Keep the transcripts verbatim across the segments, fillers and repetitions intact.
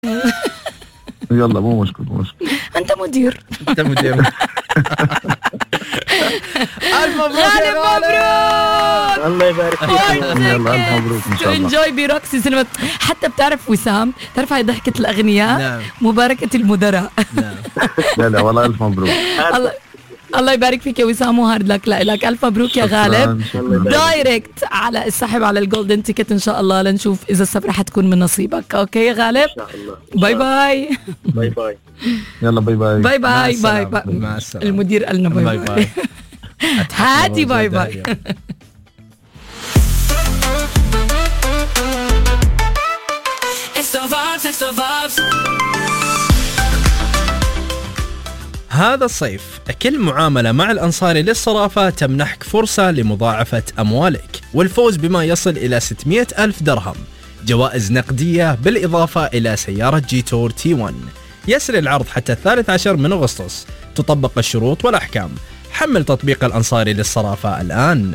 يلا مو مشكلة مو مشكلة. أنت مدير. أنت مدير. ألف مبروك غالب مبروك. الله يبارك فيك. يلا ألف مبروك إن شاء الله. انجوي بروكسي سينما. حتى بتعرف وسام، تعرف هاي ضحكة الأغنياء. نعم. مباركة المدراء. نعم. لا لا والله ألف مبروك. الله الله يبارك فيك يا وسام، وهارد لك لك ألف مبروك يا غالب. دايركت على السحب على الجولدن تيكت إن شاء الله، لنشوف إذا السفرة حتكون من نصيبك. أوكي يا غالب. إن شاء الله. باي باي. باي باي. يلا باي باي. باي باي باي باي. باي. مع السلامة. المدير قالنا باي باي باي. باي. هاتي باي باي. هذا الصيف كل معاملة مع الأنصاري للصرافة تمنحك فرصة لمضاعفة أموالك والفوز بما يصل إلى ستمائة ألف درهم، جوائز نقدية بالإضافة إلى سيارة جيتور تي واحد. يسري العرض حتى الثالث عشر من أغسطس، تطبق الشروط والأحكام. حمل تطبيق الأنصاري للصرافة الآن.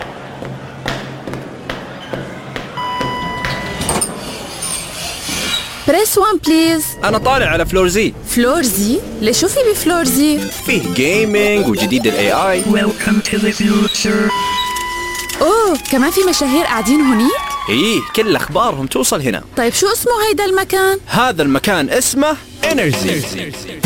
بريس وان بليز. أنا طالع على فلور زي. فلور زي؟ ليش شو في بفلور زي؟ فيه جيمينج وجديد الاي اي. Welcome to the future. اوه كمان في مشاهير قاعدين هونيك؟ ايه كل اخبارهم توصل هنا. طيب شو اسمه هيدا المكان؟ هذا المكان اسمه انرجي.